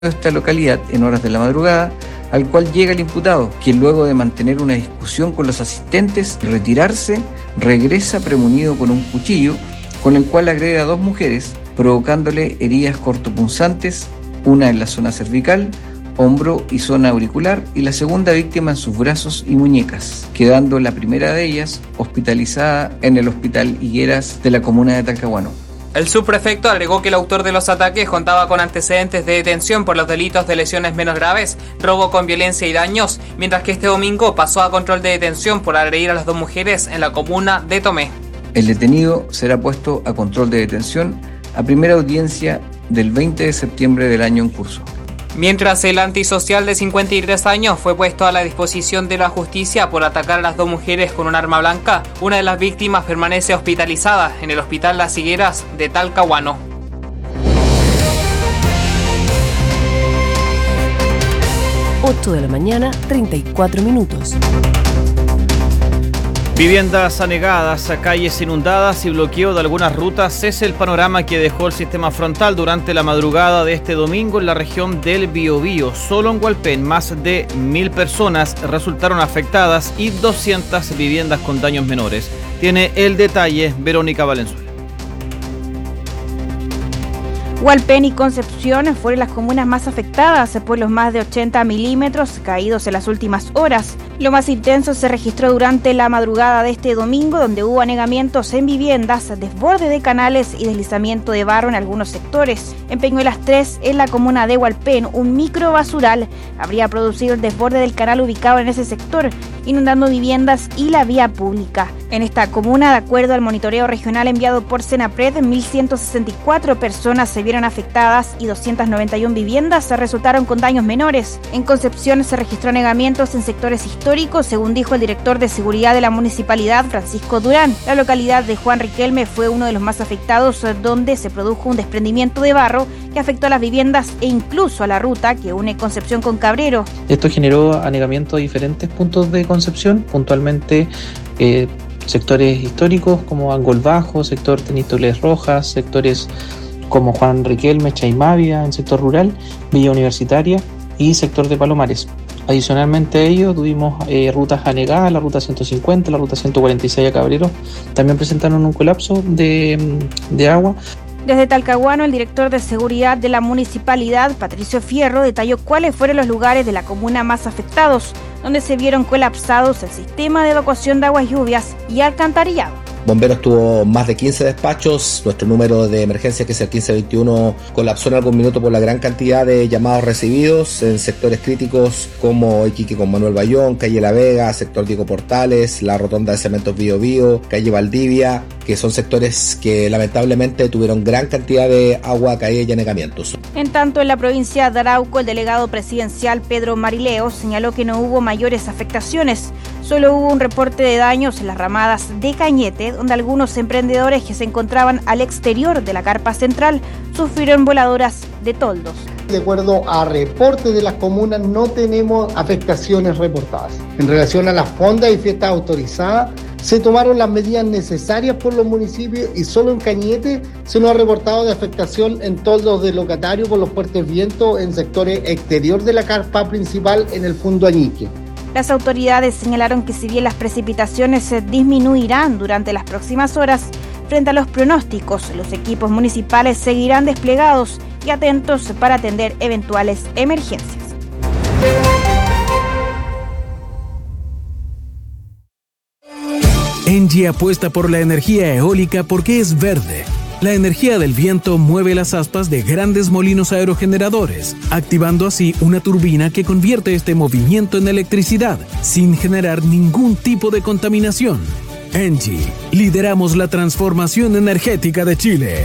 esta localidad en horas de la madrugada, al cual llega el imputado, quien luego de mantener una discusión con los asistentes y retirarse, regresa premunido con un cuchillo, con el cual agrede a 2 mujeres, provocándole heridas cortopunzantes, una en la zona cervical, hombro y zona auricular, y la segunda víctima en sus brazos y muñecas, quedando la primera de ellas hospitalizada en el Hospital Higueras de la comuna de Talcahuano. El subprefecto agregó que el autor de los ataques contaba con antecedentes de detención por los delitos de lesiones menos graves, robo con violencia y daños, mientras que este domingo pasó a control de detención por agredir a las 2 mujeres en la comuna de Tomé. El detenido será puesto a control de detención a primera audiencia del 20 de septiembre del año en curso. Mientras el antisocial de 53 años fue puesto a la disposición de la justicia por atacar a las 2 mujeres con un arma blanca, una de las víctimas permanece hospitalizada en el Hospital Las Higueras de Talcahuano. Ocho de la mañana, 34 minutos. Viviendas anegadas, calles inundadas y bloqueo de algunas rutas es el panorama que dejó el sistema frontal durante la madrugada de este domingo en la región del Biobío. Solo en Hualpén más de 1.000 personas resultaron afectadas y 200 viviendas con daños menores. Tiene el detalle Verónica Valenzuela. Hualpén y Concepción fueron las comunas más afectadas por los más de 80 milímetros caídos en las últimas horas. Lo más intenso se registró durante la madrugada de este domingo, donde hubo anegamientos en viviendas, desborde de canales y deslizamiento de barro en algunos sectores. En Peñuelas 3, en la comuna de Hualpén, un microbasural habría producido el desborde del canal ubicado en ese sector, inundando viviendas y la vía pública. En esta comuna, de acuerdo al monitoreo regional enviado por Senapred, 1.164 personas se vieron afectadas y 291 viviendas resultaron con daños menores. En Concepción se registró anegamientos en sectores históricos, según dijo el director de seguridad de la municipalidad, Francisco Durán. La localidad de Juan Riquelme fue uno de los más afectados, donde se produjo un desprendimiento de barro que afectó a las viviendas e incluso a la ruta que une Concepción con Cabrero. Esto generó anegamiento a diferentes puntos de Concepción, puntualmente sectores históricos como Angol Bajo, sector Tenístoles Rojas, sectores como Juan Riquelme, Chaimavia, en sector rural, Villa Universitaria y sector de Palomares. Adicionalmente a ello tuvimos rutas anegadas, la ruta 150, la ruta 146 a Cabrero, también presentaron un colapso de agua. Desde Talcahuano, el director de seguridad de la municipalidad, Patricio Fierro, detalló cuáles fueron los lugares de la comuna más afectados, donde se vieron colapsados el sistema de evacuación de aguas lluvias y alcantarillado. Bomberos tuvo más de 15 despachos. Nuestro número de emergencia, que es el 1521, colapsó en algún minuto por la gran cantidad de llamados recibidos en sectores críticos como Iquique con Manuel Bayón, calle La Vega, sector Diego Portales, la rotonda de Cementos Biobío, calle Valdivia, que son sectores que lamentablemente tuvieron gran cantidad de agua, caída y anegamientos. En tanto, en la provincia de Arauco, el delegado presidencial Pedro Marileo señaló que no hubo mayores afectaciones. Solo hubo un reporte de daños en las ramadas de Cañete, donde algunos emprendedores que se encontraban al exterior de la carpa central sufrieron voladoras de toldos. De acuerdo a reportes de las comunas, no tenemos afectaciones reportadas. En relación a las fondas y fiestas autorizadas, se tomaron las medidas necesarias por los municipios y solo en Cañete se nos ha reportado de afectación en toldos de locatarios por los fuertes vientos en sectores exterior de la carpa principal en el Fundo Añique. Las autoridades señalaron que si bien las precipitaciones se disminuirán durante las próximas horas, frente a los pronósticos, los equipos municipales seguirán desplegados y atentos para atender eventuales emergencias. Engie apuesta por la energía eólica porque es verde. La energía del viento mueve las aspas de grandes molinos aerogeneradores, activando así una turbina que convierte este movimiento en electricidad, sin generar ningún tipo de contaminación. Engie, lideramos la transformación energética de Chile.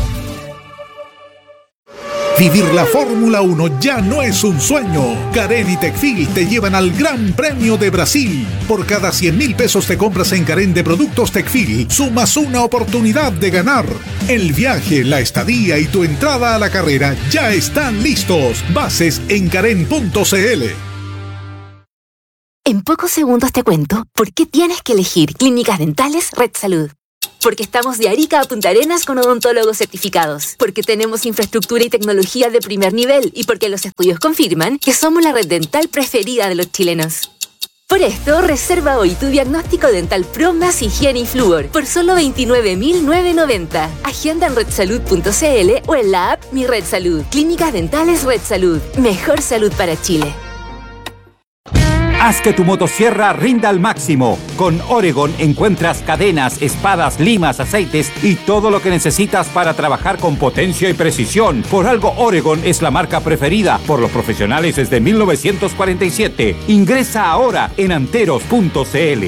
Vivir la Fórmula 1 ya no es un sueño. Carén y Tecfil te llevan al Gran Premio de Brasil. Por cada 100.000 pesos te compras en Carén de productos Tecfil, sumas una oportunidad de ganar. El viaje, la estadía y tu entrada a la carrera ya están listos. Bases en carén.cl. En pocos segundos te cuento por qué tienes que elegir Clínicas Dentales Red Salud. Porque estamos de Arica a Punta Arenas con odontólogos certificados. Porque tenemos infraestructura y tecnología de primer nivel. Y porque los estudios confirman que somos la red dental preferida de los chilenos. Por esto, reserva hoy tu diagnóstico dental Pro más higiene y flúor por solo 29.990. Agenda en redsalud.cl o en la app Mi Red Salud. Clínicas Dentales Red Salud. Mejor salud para Chile. Haz que tu motosierra rinda al máximo. Con Oregon encuentras cadenas, espadas, limas, aceites y todo lo que necesitas para trabajar con potencia y precisión. Por algo Oregon es la marca preferida por los profesionales desde 1947. Ingresa ahora en anteros.cl.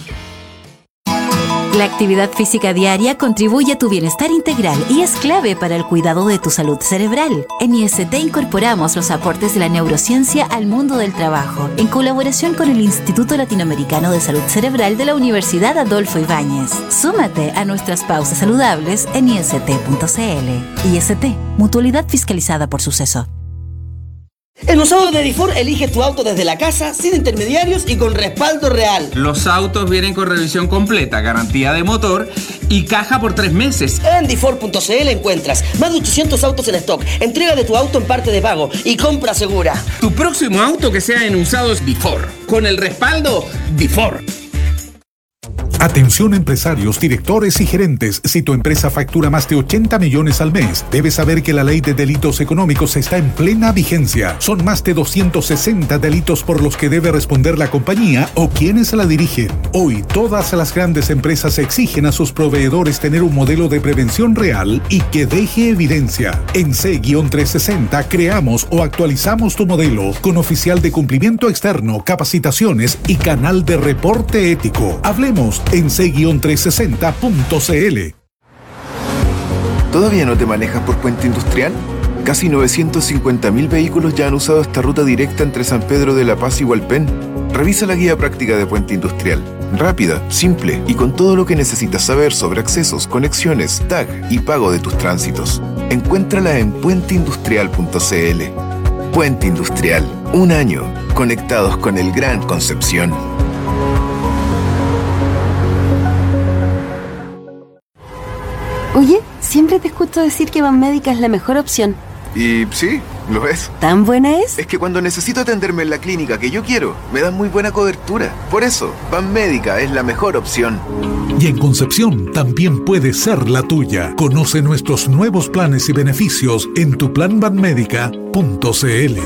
La actividad física diaria contribuye a tu bienestar integral y es clave para el cuidado de tu salud cerebral. En IST incorporamos los aportes de la neurociencia al mundo del trabajo, en colaboración con el Instituto Latinoamericano de Salud Cerebral de la Universidad Adolfo Ibáñez. Súmate a nuestras pausas saludables en ist.cl. IST, mutualidad fiscalizada por Suceso. En los sábados de Difor eliges tu auto desde la casa, sin intermediarios y con respaldo real. Los autos vienen con revisión completa, garantía de motor y caja por 3 meses. En Difor.cl encuentras más de 800 autos en stock, entrega de tu auto en parte de pago y compra segura. Tu próximo auto que sea en usados Difor, con el respaldo Difor. Atención empresarios, directores y gerentes. Si tu empresa factura más de 80 millones al mes, debes saber que la ley de delitos económicos está en plena vigencia. Son más de 260 delitos por los que debe responder la compañía o quienes la dirigen. Hoy, todas las grandes empresas exigen a sus proveedores tener un modelo de prevención real y que deje evidencia. En C-360 creamos o actualizamos tu modelo con oficial de cumplimiento externo, capacitaciones y canal de reporte ético. Hablemos en c-360.cl. ¿Todavía no te manejas por Puente Industrial? Casi 950.000 vehículos ya han usado esta ruta directa entre San Pedro de la Paz y Hualpén. Revisa la guía práctica de Puente Industrial. Rápida, simple y con todo lo que necesitas saber sobre accesos, conexiones, tag y pago de tus tránsitos. Encuéntrala en puenteindustrial.cl. Puente Industrial. Un año conectados con el Gran Concepción. Oye, siempre te escucho decir que Banmédica es la mejor opción. Y sí, lo es. ¿Tan buena es? Es que cuando necesito atenderme en la clínica que yo quiero, me dan muy buena cobertura. Por eso, Banmédica es la mejor opción. Y en Concepción también puede ser la tuya. Conoce nuestros nuevos planes y beneficios en tuplanbanmedica.cl.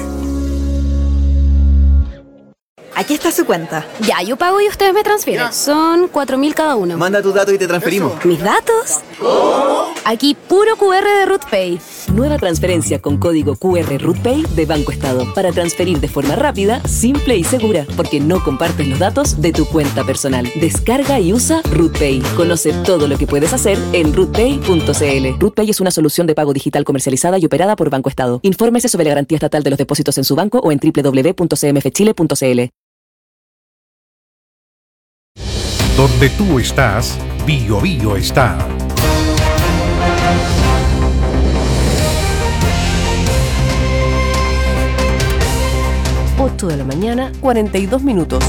Aquí está su cuenta. Ya, yo pago y ustedes me transfieren. Son 4.000 cada uno. Manda tus datos y te transferimos. ¿Mis datos? Aquí puro QR de RootPay. Nueva transferencia con código QR RootPay de Banco Estado para transferir de forma rápida, simple y segura, porque no compartes los datos de tu cuenta personal. Descarga y usa RootPay. Conoce todo lo que puedes hacer en rootpay.cl. RootPay es una solución de pago digital comercializada y operada por Banco Estado. Infórmese sobre la garantía estatal de los depósitos en su banco o en www.cmfchile.cl. Donde tú estás, Bio Bio está. Ocho de la mañana, 42 minutos.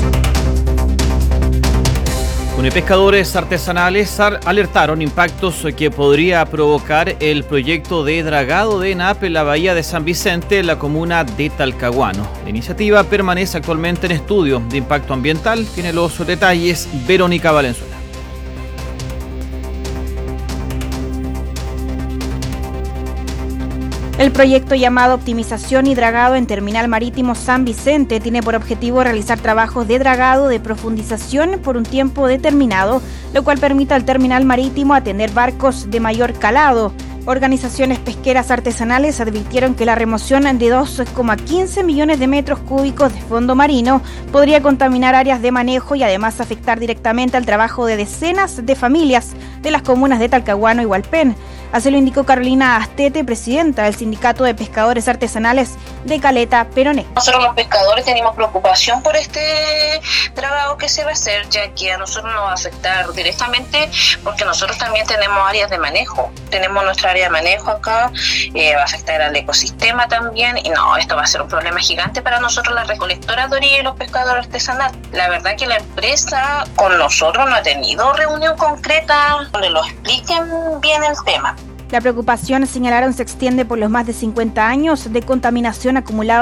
Pescadores artesanales alertaron impactos que podría provocar el proyecto de dragado de ENAP en la bahía de San Vicente, en la comuna de Talcahuano. La iniciativa permanece actualmente en estudio de impacto ambiental. Tiene los detalles Verónica Valenzuela. El proyecto llamado Optimización y Dragado en Terminal Marítimo San Vicente tiene por objetivo realizar trabajos de dragado de profundización por un tiempo determinado, lo cual permite al terminal marítimo atender barcos de mayor calado. Organizaciones pesqueras artesanales advirtieron que la remoción de 2,15 millones de metros cúbicos de fondo marino podría contaminar áreas de manejo y además afectar directamente al trabajo de decenas de familias de las comunas de Talcahuano y Hualpén. Así lo indicó Carolina Astete, presidenta del Sindicato de Pescadores Artesanales de Caleta Peroné. Nosotros los pescadores tenemos preocupación por este trabajo que se va a hacer, ya que a nosotros nos va a afectar directamente porque nosotros también tenemos áreas de manejo. Tenemos nuestra área de manejo acá, va a afectar al ecosistema también y no, esto va a ser un problema gigante para nosotros, las recolectoras de orilla y los pescadores artesanales. La verdad que la empresa con nosotros no ha tenido reunión concreta donde lo expliquen bien el tema. La preocupación, señalaron, se extiende por los más de 50 años de contaminación acumulada